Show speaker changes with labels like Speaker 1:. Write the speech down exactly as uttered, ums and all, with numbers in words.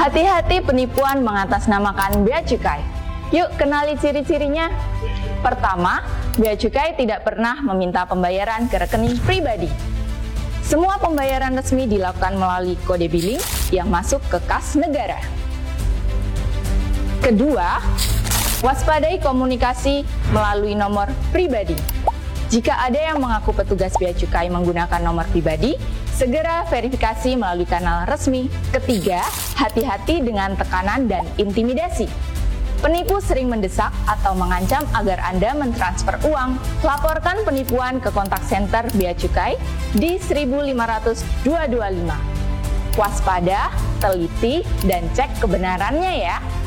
Speaker 1: Hati-hati penipuan mengatasnamakan bea cukai. Yuk kenali ciri-cirinya. Pertama, bea cukai tidak pernah meminta pembayaran ke rekening pribadi. Semua pembayaran resmi dilakukan melalui kode billing yang masuk ke kas negara. Kedua, waspadai komunikasi melalui nomor pribadi. Jika ada yang mengaku petugas bea cukai menggunakan nomor pribadi, segera verifikasi melalui kanal resmi. Ketiga, hati-hati dengan tekanan dan intimidasi. Penipu sering mendesak atau mengancam agar Anda mentransfer uang. Laporkan penipuan ke kontak senter bea cukai di seribu lima ratus dua dua lima. Waspada, teliti, dan cek kebenarannya ya.